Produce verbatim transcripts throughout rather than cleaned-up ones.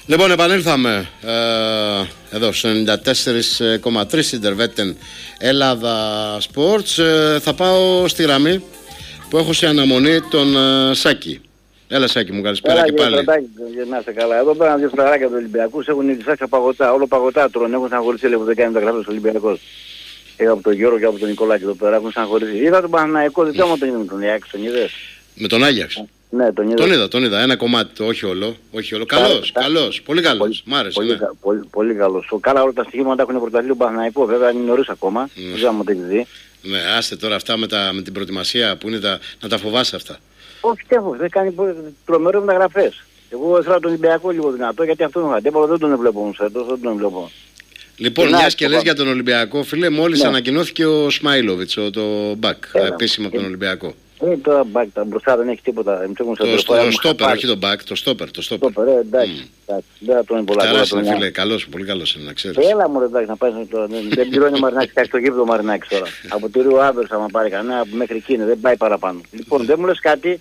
Λοιπόν, επανήλθαμε ε, εδώ στο ενενήντα τέσσερα κόμμα τρία Ιντερβέτεν Ελλάδα Sports. Ε, θα πάω στη γραμμή που έχω σε αναμονή τον ε, Σάκη. Έλα Σάκη μου, καλησπέρα και πάλι. Για να είστε καλά. Εδώ πέρα δύο φραγάκια του Ολυμπιακού έχουν νικησάξει τα παγωτά. Όλο παγωτά τρώνε. Έχουν συγχωρήσει λίγο δεν κάνει τα γραφεία του Ολυμπιακού. Και από τον Γιώργο και από τον Νικολάκη εδώ πέρα έχουν συγχωρήσει. Είδα τον Παναθηναϊκό, δεν ξέρω αν τον είδε με τον Άγιαξ, τον είδες. Με τον Άγιαξ. Ναι, τον είδα. Τον είδα, τον είδα. Ένα κομμάτι, όχι όλο. Όχι όλο. Καλός, καλός. Πολύ καλός. Μ' άρεσε. Πολύ, ναι. κα, πολύ, πολύ καλός. Καλά όλα τα στοιχήματα έχουν προταθεί τον Παναθηναϊκό. Βέβαια είναι νωρίς ακόμα. Mm. Δεν ξέρω αν το έχεις δει. Ναι, άστε τώρα αυτά με, τα, με την προετοιμασία που είναι τα, να τα φοβάσαι αυτά. Όχι, πιστεύω. Δεν κάνει τρομερό μεταγραφές. Εγώ ήθελα τον Ολυμπιακό λίγο δυνατό γιατί αυτό είναι αντίπαλο. Δεν τον βλέπω όμως φέτος. Δεν τον βλέπω. Λοιπόν, μια και λες για τον Ολυμπιακό, φίλε, μόλις ναι. ανακοινώθηκε ο Σμάιλοβιτς, το μπακ, επίσημα από τον Ολυμπιακό. Ε, τώρα μπακ, τα μπροστά δεν έχει τίποτα. Το στόπερ, όχι το μπακ, το στόπερ. Το στόπερ, ε, εντάξει. Δεν θα τον είναι πολλά. Καλάς είναι, φίλε, καλός, πολύ καλός είναι, να ξέρεις. Έλα μου, εντάξει, να πάει τώρα. Δεν πληρώνει ο Μαρινάκης, κάνει το γήπεδο ο Μαρινάκης τώρα. Από τη Ρίου Άβερς, άμα πάρει κανένα, μέχρι εκεί είναι, δεν πάει παραπάνω. Λοιπόν, δεν μου λες κάτι.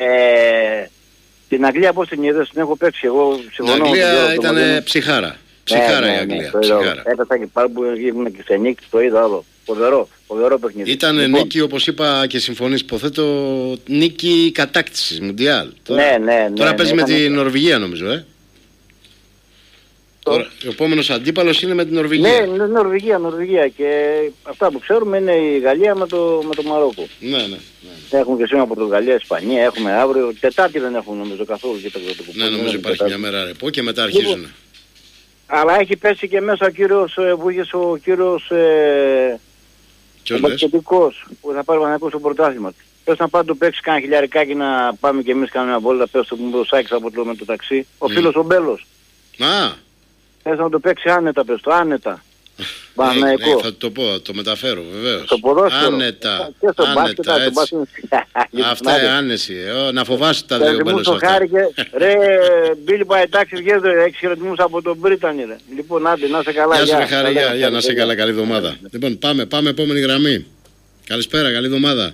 Την Αγγλία πώς την είδες, την έχω παίξει εγώ. Την Αγγλία ήταν ψυχάρα. Ψυχάρα η Αγγλία. Έπεσα και πάλι που ήμουν και σε νίκη, το είδα άλλο. Φοβερό, φοβερό παιχνίδι. Ήταν λοιπόν νίκη, όπως είπα και συμφωνείς, υποθέτω, νίκη κατάκτησης Μουντιάλ. Τώρα, ναι, ναι, ναι, τώρα ναι, παίζει ναι, με ναι, την Νορβηγία νομίζω, ε. Το... Τώρα, ο επόμενος αντίπαλος είναι με την Νορβηγία. Ναι, ναι, Νορβηγία, Νορβηγία. Και αυτά που ξέρουμε είναι η Γαλλία με το, με το Μαρόκο. Ναι, ναι, ναι. Έχουμε και σήμερα από την Γαλλία, Ισπανία, έχουμε αύριο. Τετάρτη δεν έχουν νομίζω καθόλου. Ναι, νομίζω υπάρχει μια μέρα ρεπό και μετά αρχίζουν. Λοιπόν, αλλά έχει πέσει και μέσα ο κύριος, που είχε ο κύριος ε, ο Μπασκετικός που θα πάρει Παναθηναϊκό στο πρωτάθλημα. Πες να πάμε το παίξει κάνα χιλιαρικάκι να πάμε και εμείς κάνουμε μια βόλτα, πες το που μου Σάκης από το με το ταξί. Ο mm. φίλος ο Μπέλος. Α! Πες να το παίξει άνετα, πες το άνετα. Παναθηναϊκό. Ναι, ναι, θα το πω, το μεταφέρω βεβαίως. Στο ποδόσφαιρο. Άνετα, και στο άνετα, μπάσκετ, έτσι. Αυτά είναι άνεση, ε, να φοβάσαι τα δύο Μπέλος αυτά. Χάρηκε, ρε Μπίλι Παϊτάξης, γέζω, έχεις χαιρετμούς από τον Μπρίτανη ρε. Λοιπόν, άντε, να σε καλά. Γεια σου ρε Χάρη, γεια, να σε καλά, καλή εβδομάδα. Λοιπόν, πάμε, πάμε επόμενη γραμμή. Καλησπέρα, καλή εβδομάδα.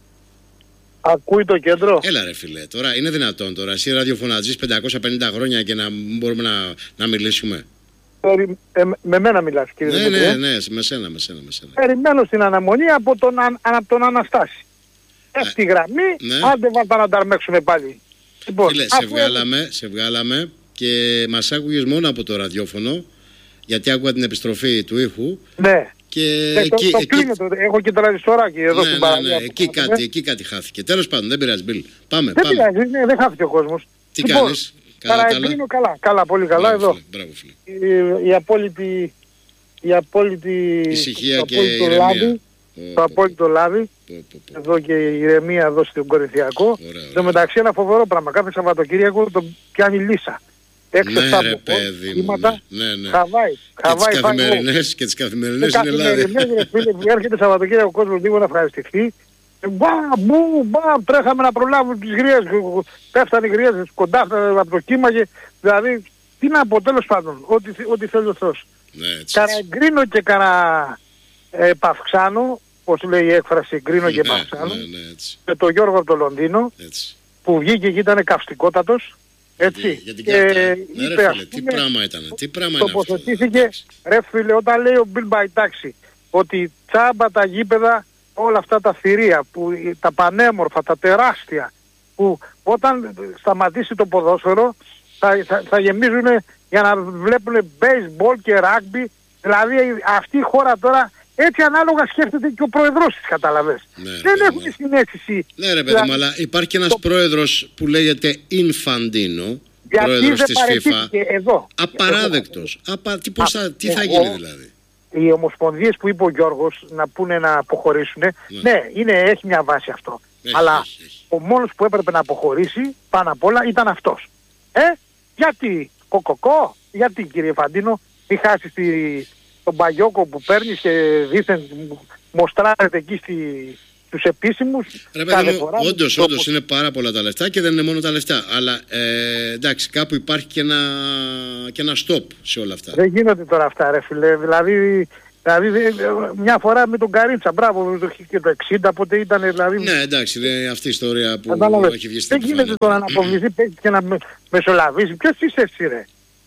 Ακούει το κέντρο. Έλα ρε φίλε, τώρα είναι δυνατόν τώρα εσύ ραδιοφωνατζής πεντακόσια πενήντα χρόνια και να μπορούμε να, να μιλήσουμε. Περι, ε, με μένα μιλάς κύριε Ναι, Δημητρή. ναι, ναι, με σένα, με σένα, με σένα. Περιμένω στην αναμονή από τον, αν, από τον Αναστάση. Έχει τη γραμμή, ναι. άντε βάλτε να τα αρμέξουμε πάλι. Λοιπόν, φίλε, σε βγάλαμε, σε βγάλαμε και μας άκουγες μόνο από το ραδιόφωνο γιατί άκουγα την επιστροφή του ήχου. Ναι. Και ε, εκεί, το, το εκεί... κλείνω, το, έχω και τρανζιστοράκι εδώ ναι, στην ναι, παραλία. Ναι, εκεί, κάτι, εκεί κάτι χάθηκε. Τέλος πάντων, δεν πειράζει, Μπιλ. Πάμε, δεν πάμε. πειράζει, ναι, δεν χάθηκε ο κόσμος. Τι λοιπόν, κάνεις, καλά, καλά. καλά, καλά, πολύ καλά μπράβο, εδώ. Φίλε, μπράβο, φίλε. Η, η απόλυτη, η απόλυτη ησυχία και ηρεμία. λάδι, το απόλυτο λάδι. Εδώ και η ηρεμία εδώ στον Κορινθιακό. Στο μεταξύ ένα φοβερό πράγμα. Κάθε Σαββατοκύριακο το πιάνει λύσα. Έξω στα βήματα, ναι, ναι. Χαβάη. Και τις καθημερινές, και τις καθημερινές είναι λάδι. Έρχεται Σαββατοκύριακο ο κόσμος λίγο να ευχαριστηθεί. Μπα, μπου, μπα, τρέχαμε να προλάβουμε τις γριές. Πέφτανε οι γριές κοντά από το κύμα και δηλαδή τι να πω τέλος πάντων, ό,τι, ό,τι θέλει ο Θεός. Ναι, Καραγκρίνω και καρα ε, παυξάνω, όπως λέει η έκφραση γκρίνω και ναι, παυξάνω, ναι, ναι, με τον Γιώργο από το Λονδίνο, έτσι. Που βγήκε και ήταν καυστικότατος. Έτσι. Για την και ναι, είπε, ρε, ας φίλε, τι πούμε, πράγμα ήταν, τι πράγμα τοποθετήθηκε, ρε φίλε, όταν λέει ο Μπιλ Μπαϊτάξη ότι τσάμπα τα γήπεδα, όλα αυτά τα θηρία, που, τα πανέμορφα, τα τεράστια, που όταν σταματήσει το ποδόσφαιρο θα, θα, θα γεμίζουν για να βλέπουν baseball και rugby. Δηλαδή αυτή η χώρα τώρα έτσι ανάλογα σκέφτεται και ο πρόεδρος της, καταλαβες. Ναι, δεν ναι, έχουν ναι. συνέστηση. Ναι ρε παιδί μου, αλλά υπάρχει και ένας το... πρόεδρος που λέγεται Infantino, πρόεδρος της FIFA, εδώ. Απαράδεκτος. Απα... Τι, πώς θα... Τι θα γίνει δηλαδή. Οι ομοσπονδίες που είπε ο Γιώργος να πούνε να αποχωρήσουν, ναι, ναι είναι, έχει μια βάση αυτό. Έχει, αλλά έχει, έχει. ο μόνος που έπρεπε να αποχωρήσει πάνω απ' όλα ήταν αυτός. Ε, γιατί κοκοκό, γιατί κύριε Φαντίνο, μη χάσεις τη, τον παγιόκο που παίρνεις και δήθεν μοστράρεται εκεί στη, στους επίσημους. Ρε παιδί μου, όντως, όντως είναι πάρα πολλά τα λεφτά και δεν είναι μόνο τα λεφτά. Αλλά ε, εντάξει, κάπου υπάρχει και ένα, και ένα stop σε όλα αυτά. Δεν γίνονται τώρα αυτά ρε φίλε. Δηλαδή, δηλαδή μια φορά με τον Καρίτσα, μπράβο, και το εξήντα πότε ήταν δηλαδή. Ναι εντάξει, είναι αυτή η ιστορία που Αντάλαβες. έχει βγει στην Δεν γίνεται τώρα να αποβληθεί και να με, μεσολαβήσει. Ποιος είσαι εσύ ρε.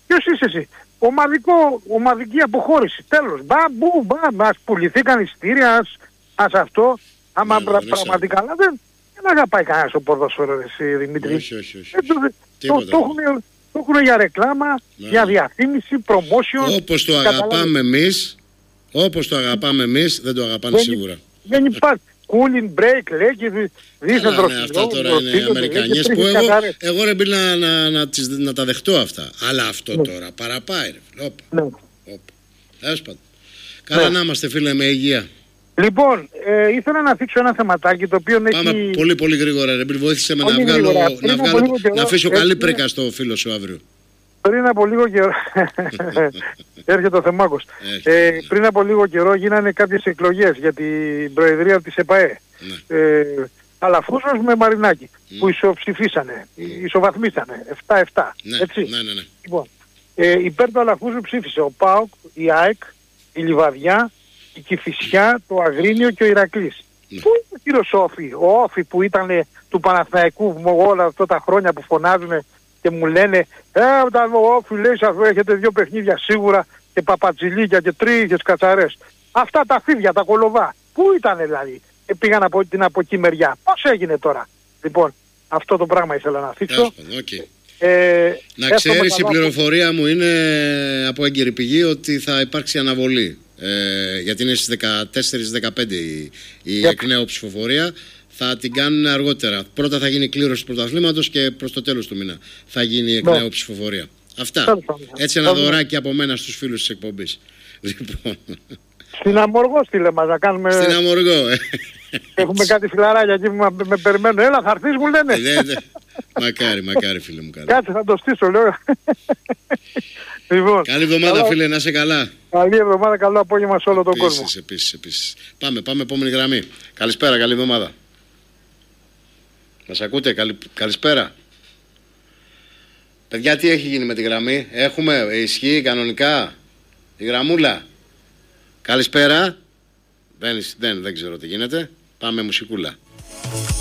Ποιος είσαι εσύ? Ομαδικό, ομαδική αποχώρηση. Τέλος. Μπαμπού, μπαμ, ας πουληθήκαν εισιτήρια, ας, ας αυτό. Άμα ναι, πρα, ναι, πραγματικά ναι, δεν, δεν αγαπάει κανένας ο ποδόσφαιρο, εσύ Δημήτρη. Όχι, όχι, όχι. Ε, το, το, το, έχουν, το έχουν για ρεκλάμα, ναι, για διαφήμιση, promotion. Όπως το αγαπάμε εμείς, όπως το αγαπάμε εμείς, δεν το αγαπάνε δεν, σίγουρα. Δεν υπάρχει. Cooling break λέει και δίθεν ναι, αυτά τώρα είναι αμερικανιές που εγώ, εγώ ρε να, να, να, τις, να τα δεχτώ αυτά. Αλλά αυτό ναι. τώρα παραπάει ρε. Όπα, ναι. όπα. Καλά ναι. να είμαστε φίλε με υγεία. Λοιπόν, ε, ήθελα να θίξω ένα θεματάκι το οποίο Πάμε έχει... πολύ πολύ γρήγορα ρε. Βοήθησε με να, βγάλω, να, βγάλω, να αφήσω έτσι... καλή πρίκα στο φίλο σου αύριο. Πριν από λίγο καιρό, έρχεται ο Θεμάκος, ε, πριν από λίγο καιρό γίνανε κάποιες εκλογές για την προεδρία της ΕΠΑΕ. Ναι. Ε, Αλαφούζος με Μαρινάκη, mm. που ισοψηφίσανε, mm. ισοβαθμίσανε, επτά επτά. Ναι, έτσι. Ναι, ναι, ναι. Λοιπόν, ε, υπέρ του Αλαφούζου ψήφισε ο ΠΑΟΚ, η ΑΕΚ, η Λιβαδιά, η Κηφισιά, το Αγρίνιο και ο Ηρακλής. Ναι. Πού είναι ο κύριος Όφη, ο Όφη που ήταν του Παναθηναϊκού όλα αυτά τα χρόνια που φωνάζουν και μου λένε «Ε, όταν ο Όφη λέει αφού έχετε δύο παιχνίδια σίγουρα και παπατζηλίκια και τρίχες κατσαρές». Αυτά τα φίδια, τα κολοβά. Πού ήταν δηλαδή? Και πήγαν από την από εκεί μεριά. Πώς έγινε τώρα? Λοιπόν, αυτό το πράγμα ήθελα να θίξω. Okay. Ε, να ξέρεις, η πληροφορία μου είναι από έγκυρη πηγή ότι θα υπάρξει αναβολή. Ε, γιατί είναι στις δεκατέσσερις δεκαπέντε η, η εκ νέου ψηφοφορία. Θα την κάνουν αργότερα. Πρώτα θα γίνει κλήρωση του πρωταθλήματος και προς το τέλος του μήνα θα γίνει η εκ νέου ψηφοφορία. Αυτά. Έτσι ένα δωράκι από μένα στους φίλους της εκπομπής. Λοιπόν. Στην Αμοργό στείλε μας να κάνουμε... Στην Αμοργό, ε. Έχουμε κάτι φιλαράκια εκεί που με, με περιμένουν. Έλα, θα έρθεις μου λένε. Ναι, ναι. Μακάρι, μακάρι φίλε μου. Καλά. Κάτσε θα το στήσω, λέω. Λοιπόν, καλή εβδομάδα καλό... φίλε, να είσαι καλά. Καλή εβδομάδα, καλό απόγευμα σε όλο τον επίσης, κόσμο. Επίσης, επίσης. Πάμε, πάμε, επόμενη γραμμή. Καλησπέρα, καλή εβδομάδα. Μας ακούτε, καλη... καλησπέρα. Παιδιά, τι έχει γίνει με τη γραμμή? Έχουμε, ισχύει κανονικά η γραμμούλα? Καλησπέρα. Δεν, δεν, δεν ξέρω τι γίνεται. Πάμε μουσικούλα.